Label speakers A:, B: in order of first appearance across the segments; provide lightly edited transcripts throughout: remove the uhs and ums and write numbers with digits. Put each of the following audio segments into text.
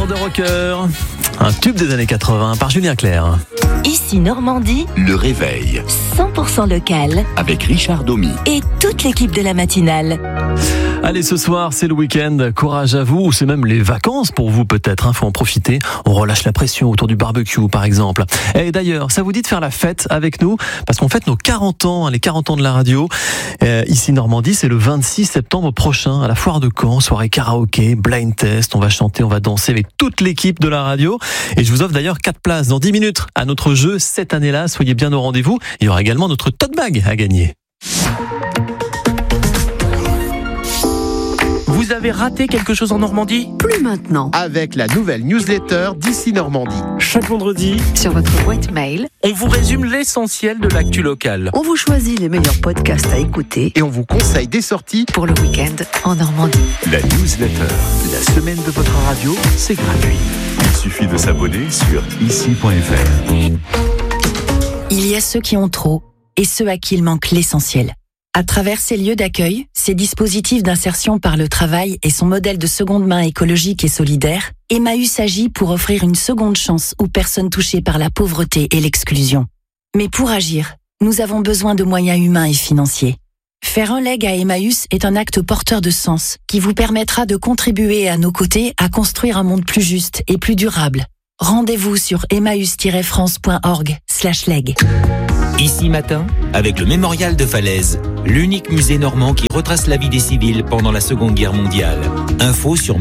A: de rocker, un tube des années 80 par Julien Clerc.
B: Ici Normandie,
C: Le Réveil,
B: 100% local
C: avec Richard Domy.
B: et toute l'équipe de la matinale.
A: Allez, ce soir, c'est le week-end. Courage à vous, ou c'est même les vacances pour vous peut-être. Faut en profiter. On relâche la pression autour du barbecue, par exemple. Et d'ailleurs, ça vous dit de faire la fête avec nous, parce qu'on fête nos 40 ans, les 40 ans de la radio. Ici Normandie, c'est le 26 septembre prochain, à la Foire de Caen, soirée karaoké, blind test. On va chanter, on va danser avec toute l'équipe de la radio. Et je vous offre d'ailleurs 4 places dans 10 minutes à notre jeu cette année-là. Soyez bien au rendez-vous. Il y aura également notre tote bag à gagner.
D: Vous avez raté quelque chose en Normandie ?
E: Plus maintenant.
F: Avec la nouvelle newsletter d'Ici Normandie.
D: Chaque vendredi,
E: Sur votre boîte mail,
D: on vous résume l'essentiel de l'actu locale.
E: on vous choisit les meilleurs podcasts à écouter
F: Et on vous conseille des sorties.
E: pour le week-end en Normandie.
C: La newsletter, la semaine de votre radio, c'est gratuit. Il suffit de s'abonner sur ici.fr.
G: Il y a ceux qui ont trop et ceux à qui il manque l'essentiel. À travers ces lieux d'accueil, ces dispositifs d'insertion par le travail et son modèle de seconde main écologique et solidaire, Emmaüs agit pour offrir une seconde chance aux personnes touchées par la pauvreté et l'exclusion. Mais pour agir, nous avons besoin de moyens humains et financiers. Faire un leg à Emmaüs est un acte porteur de sens qui vous permettra de contribuer à nos côtés à construire un monde plus juste et plus durable. Rendez-vous sur emmaüs-france.org/leg.
H: Ici matin, avec le Mémorial de Falaise, l'unique musée normand qui retrace la vie des civils pendant la Seconde Guerre mondiale. Info sur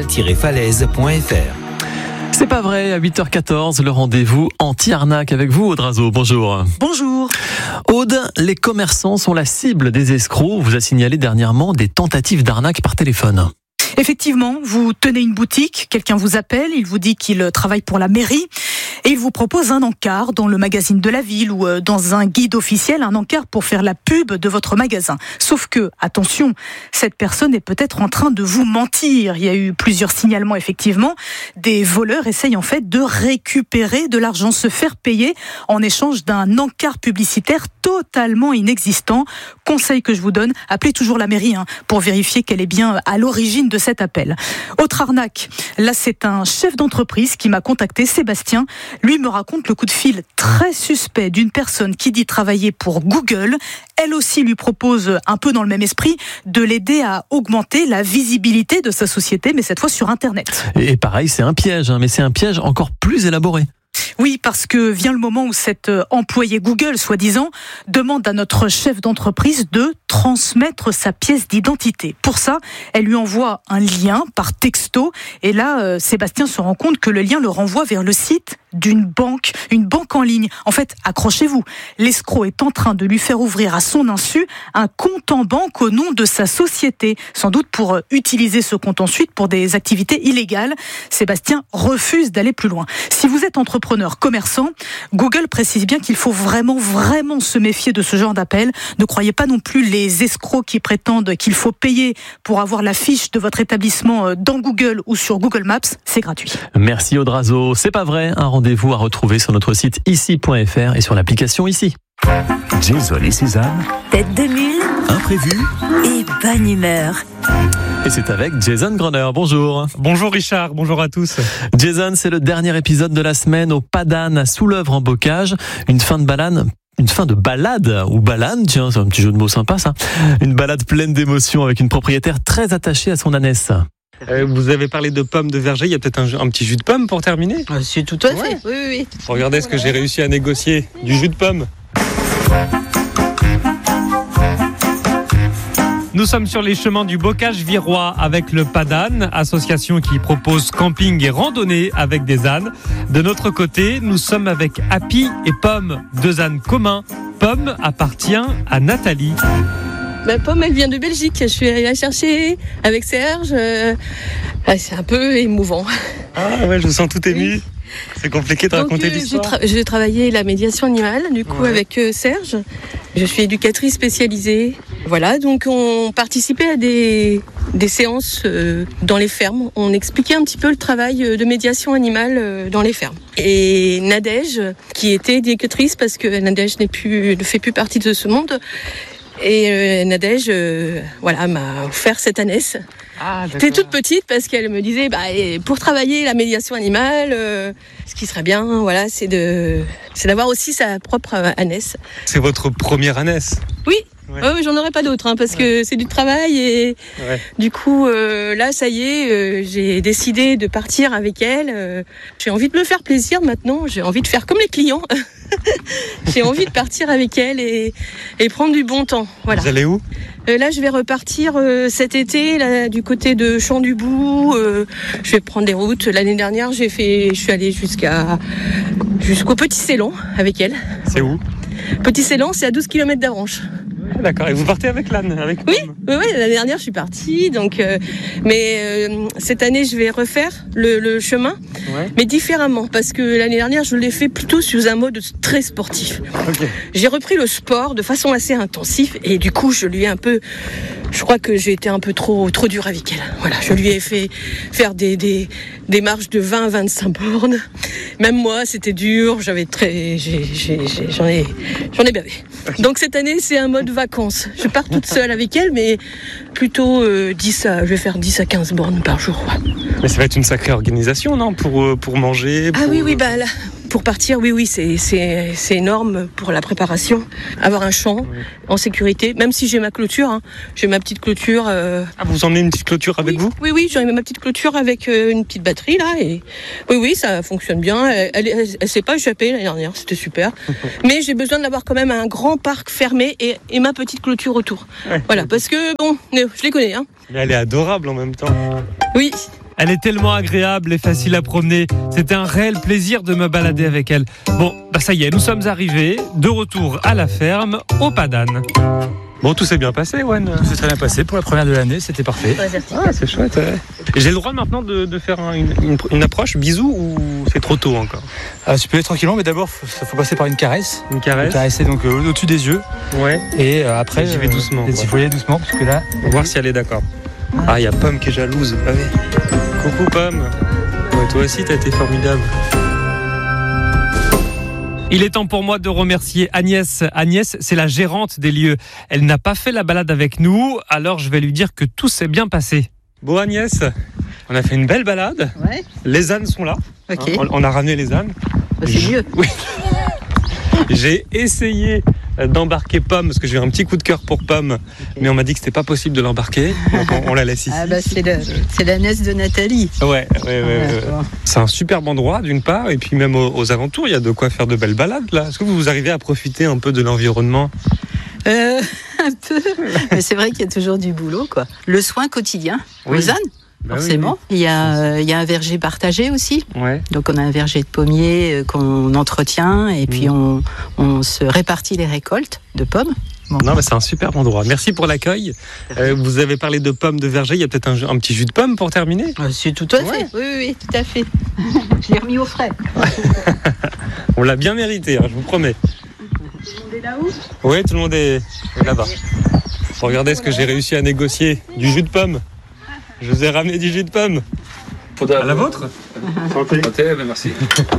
H: mémorial-falaise.fr.
A: C'est pas vrai, à 8h14, le rendez-vous anti-arnaque avec vous, Aude Razeau. Bonjour.
I: Bonjour.
A: Aude, les commerçants sont la cible des escrocs. Vous a signalé dernièrement des tentatives d'arnaque par téléphone.
I: Effectivement, vous tenez une boutique, quelqu'un vous appelle, il vous dit qu'il travaille pour la mairie et il vous propose un encart dans le magazine de la ville ou dans un guide officiel, un encart pour faire la pub de votre magasin. Sauf que, attention, cette personne est peut-être en train de vous mentir. Il y a eu plusieurs signalements, effectivement. Des voleurs essayent en fait de récupérer de l'argent, se faire payer en échange d'un encart publicitaire totalement inexistant. Conseil que je vous donne, appelez toujours la mairie pour vérifier qu'elle est bien à l'origine de cet appel. Autre arnaque, là c'est un chef d'entreprise qui m'a contacté, Sébastien. Lui me raconte le coup de fil très suspect d'une personne qui dit travailler pour Google. Elle aussi lui propose, un peu dans le même esprit, de l'aider à augmenter la visibilité de sa société, mais cette fois sur Internet.
A: Et pareil, c'est un piège, mais c'est un piège encore plus élaboré.
I: Oui, parce que vient le moment où cet employé Google, soi-disant, demande à notre chef d'entreprise de transmettre sa pièce d'identité. Pour ça, elle lui envoie un lien par texto. Et là, Sébastien se rend compte que le lien le renvoie vers le site d'une banque, une banque en ligne. En fait, accrochez-vous, l'escroc est en train de lui faire ouvrir à son insu un compte en banque au nom de sa société, sans doute pour utiliser ce compte ensuite pour des activités illégales. Sébastien refuse d'aller plus loin. Si vous êtes entrepreneur, commerçant, Google précise bien qu'il faut vraiment se méfier de ce genre d'appel. Ne croyez pas non plus les escrocs qui prétendent qu'il faut payer pour avoir la fiche de votre établissement dans Google ou sur Google Maps. C'est gratuit.
A: Merci Aude Razeau. C'est pas vrai, un rendez-vous à retrouver sur notre site ici.fr et sur l'application Ici.
C: Jason et Suzanne,
B: Tête de mule
C: imprévu.
B: et bonne humeur.
A: Et c'est avec Jason Groner. Bonjour.
J: Bonjour Richard, bonjour à tous.
A: Jason, c'est le dernier épisode de la semaine au Padane à Soulœuvre en Bocage. Une fin de balade, ou balade, tiens, c'est un petit jeu de mots sympa ça. Une balade pleine d'émotions avec une propriétaire très attachée à son ânesse.
J: Vous avez parlé de pommes de verger, il y a peut-être un petit jus de pomme pour terminer ?
E: C'est tout à fait. Oui.
J: Regardez ce que j'ai réussi à négocier, du jus de pomme. Nous sommes sur les chemins du Bocage virois avec le Padane, association qui propose camping et randonnée avec des ânes. De notre côté, nous sommes avec Happy et Pomme, deux ânes communs. Pomme appartient à Nathalie.
K: Pomme, elle vient de Belgique. Je suis allée la chercher avec Serge. C'est un peu émouvant.
J: Ah ouais, je vous sens tout ému. C'est compliqué de raconter l'histoire.
K: J'ai travaillé la médiation animale, avec Serge. Je suis éducatrice spécialisée. Voilà, donc on participait à des séances dans les fermes. On expliquait un petit peu le travail de médiation animale dans les fermes. Et Nadège, qui était éducatrice parce que Nadège ne fait plus partie de ce monde. Et Nadège m'a offert cette ânesse J'étais toute petite parce qu'elle me disait, pour travailler la médiation animale, ce qui serait bien, voilà, c'est d'avoir aussi sa propre ânesse.
J: C'est votre première ânesse?
K: Oui. Ouais, j'en aurais pas d'autres, parce que c'est du travail et du coup, là, ça y est, j'ai décidé de partir avec elle. J'ai envie de me faire plaisir maintenant. J'ai envie de faire comme les clients. J'ai envie de partir avec elle et prendre du bon temps. Voilà.
J: Vous allez où?
K: Là, je vais repartir cet été, là, du côté de Champs-du-Bout. Je vais prendre des routes. L'année dernière, je suis allée jusqu'au Petit Ceylan avec elle.
J: C'est où?
K: Petit Ceylan, c'est à 12 km d'Avranches.
J: D'accord, et vous partez avec l'âne, avec
K: Oui, l'année dernière je suis partie, mais cette année je vais refaire le chemin, mais différemment, parce que l'année dernière je l'ai fait plutôt sous un mode très sportif.
J: Okay.
K: J'ai repris le sport de façon assez intensive et du coup je crois que j'ai été un peu trop dur avec elle. Voilà, je lui ai fait faire des marches de 20-25 bornes. Même moi, c'était dur, j'en ai bavé. Donc cette année, c'est un mode vacances. Je pars toute seule avec elle, mais plutôt je vais faire 10 à 15 bornes par jour. Ouais.
J: Mais ça va être une sacrée organisation, non, pour manger
K: Ah oui, là, pour partir, oui, c'est énorme pour la préparation. Avoir un champ en sécurité, même si j'ai ma clôture, j'ai ma petite clôture.
J: Ah, vous emmenez une petite clôture avec vous?
K: Oui, j'ai ma petite clôture avec une petite batterie là, et oui, ça fonctionne bien. Elle s'est pas échappée l'année dernière, c'était super. Mais j'ai besoin d'avoir quand même un grand parc fermé et ma petite clôture autour. Ouais. Voilà, parce que je les connais.
J: Mais elle est adorable en même temps.
K: Oui.
J: Elle est tellement agréable et facile à promener. C'était un réel plaisir de me balader avec elle. Bon, ça y est, nous sommes arrivés, de retour à la ferme, au Padane. Bon, tout s'est bien passé, Wen?
L: Tout s'est très bien passé. Pour la première de l'année, c'était parfait.
J: Ah, c'est chouette. Ouais. J'ai le droit maintenant de faire une approche, bisou, ou c'est trop tôt encore?
L: Tu peux aller tranquillement, mais d'abord, il faut passer par une caresse.
J: Une caresse?
L: Caresser donc au-dessus des yeux.
J: Ouais.
L: Et après,
J: j'y vais doucement.
L: Il faut y aller doucement, parce que là...
J: On va voir si elle est d'accord. Ah, il y a Pomme qui est jalouse. Ah oui. Coucou Pomme. Ouais, toi aussi, t'as été formidable. Il est temps pour moi de remercier Agnès. Agnès, c'est la gérante des lieux. Elle n'a pas fait la balade avec nous, alors je vais lui dire que tout s'est bien passé. Bon Agnès, on a fait une belle balade.
E: Ouais.
J: Les ânes sont là.
E: Ok.
J: On a ramené les ânes.
E: C'est mieux.
J: Oui. J'ai essayé d'embarquer Pomme parce que j'ai eu un petit coup de cœur pour Pomme, mais on m'a dit que c'était pas possible de l'embarquer, donc on la laisse ici.
E: C'est l'ânesse de Nathalie.
J: Ouais. C'est un superbe endroit d'une part, et puis même aux alentours, il y a de quoi faire de belles balades là. Est-ce que vous arrivez à profiter un peu de l'environnement?
E: Un peu, mais c'est vrai qu'il y a toujours du boulot, quoi. Le soin quotidien aux ânes. Forcément.
J: Oui.
E: Il y a un verger partagé aussi.
J: Ouais.
E: Donc on a un verger de pommiers qu'on entretient et puis on se répartit les récoltes de pommes. Bon.
J: Non, mais c'est un super endroit. Merci pour l'accueil. Vous avez parlé de pommes de verger. Il y a peut-être un petit jus de pomme pour terminer?
E: C'est tout à fait. Oui, tout à fait. Je l'ai remis au frais.
J: On l'a bien mérité, je vous promets.
E: Tout le monde est là-haut?
J: Oui, tout le monde est là-bas. Regardez ce que j'ai réussi à négocier. Du jus de pomme. Je vous ai ramené du jus de pomme. À la vôtre?
L: Santé, merci.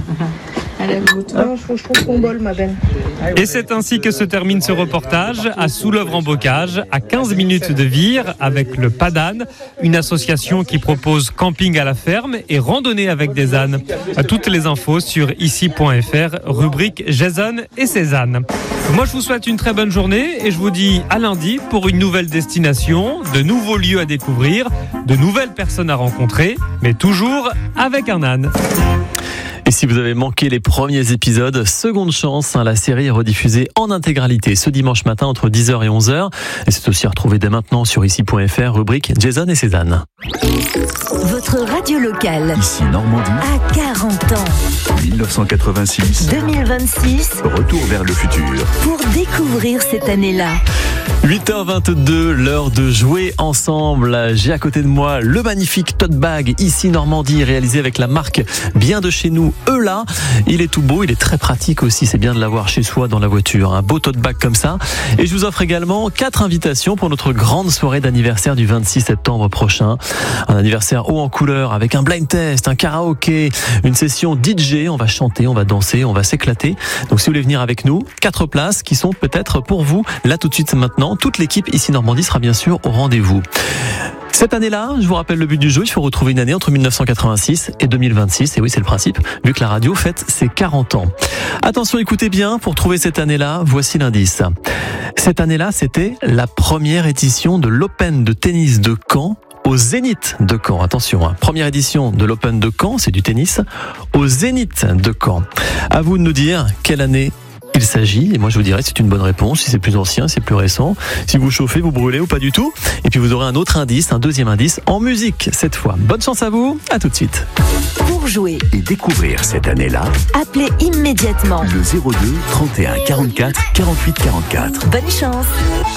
K: Je trouve ton bol, ma belle.
J: Et c'est ainsi que se termine ce reportage à Soulœuvre-en-Bocage, à 15 minutes de Vire, avec le Padane, une association qui propose camping à la ferme et randonnée avec des ânes. Toutes les infos sur ici.fr, rubrique Jason et ses ânes. Moi, je vous souhaite une très bonne journée et je vous dis à lundi pour une nouvelle destination, de nouveaux lieux à découvrir, de nouvelles personnes à rencontrer, mais toujours avec un âne.
A: Et si vous avez manqué les premiers épisodes, seconde chance, la série est rediffusée en intégralité ce dimanche matin entre 10h et 11h. Et c'est aussi retrouvé dès maintenant sur ici.fr, rubrique Jason et Cézanne.
B: Votre radio locale.
C: Ici Normandie.
B: À 40 ans.
C: 1986.
B: 2026.
C: Retour vers le futur.
B: Pour découvrir cette année-là.
A: 8h22, l'heure de jouer ensemble. J'ai à côté de moi le magnifique tote bag Ici Normandie, réalisé avec la marque bien de chez nous, Eula. Il est tout beau, il est très pratique aussi, c'est bien de l'avoir chez soi dans la voiture. Un beau tote bag comme ça. Et je vous offre également 4 invitations pour notre grande soirée d'anniversaire du 26 septembre prochain. Un anniversaire haut en couleur avec un blind test, un karaoké, une session DJ. On va chanter, on va danser, on va s'éclater. Donc si vous voulez venir avec nous, 4 places qui sont peut-être pour vous là tout de suite maintenant. Toute l'équipe Ici Normandie sera bien sûr au rendez-vous. Cette année-là, je vous rappelle le but du jeu, il faut retrouver une année entre 1986 et 2026. Et oui, c'est le principe, vu que la radio fête ses 40 ans. Attention, écoutez bien, pour trouver cette année-là, voici l'indice. Cette année-là, c'était la première édition de l'Open de tennis de Caen au Zénith de Caen. Attention, première édition de l'Open de Caen, c'est du tennis, au Zénith de Caen. À vous de nous dire quelle année il s'agit, et moi je vous dirai si c'est une bonne réponse, si c'est plus ancien, si c'est plus récent, si vous chauffez, vous brûlez ou pas du tout. Et puis vous aurez un autre indice, un deuxième indice en musique cette fois. Bonne chance à vous, à tout de suite.
B: Pour jouer
C: Et découvrir cette année-là,
B: appelez immédiatement.
C: le 02 31 44 48 44.
B: Bonne chance.